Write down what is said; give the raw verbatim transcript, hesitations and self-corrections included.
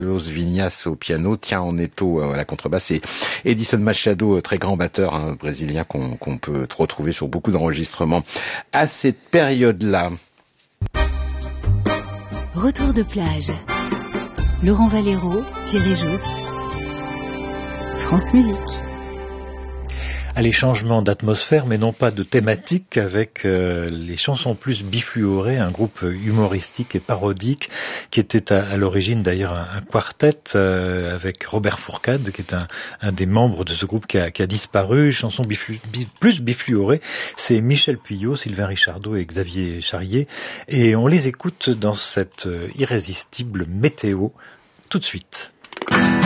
Vignas au piano, Tiens Oneto à la contrebasse et Edison Machado, très grand batteur hein, brésilien qu'on, qu'on peut retrouver sur beaucoup d'enregistrements à cette période-là. Retour de plage. Laurent Valero, Thierry Jousse, France Musique. Allez, changement d'atmosphère, mais non pas de thématique, avec euh, les chansons plus bifluorées, un groupe humoristique et parodique, qui était à, à l'origine d'ailleurs un, un quartet euh, avec Robert Fourcade, qui est un, un des membres de ce groupe qui a, qui a disparu. Chanson biflu, bi, plus bifluorée, c'est Michel Puyot, Sylvain Richardot et Xavier Charrier, et on les écoute dans cette irrésistible météo tout de suite.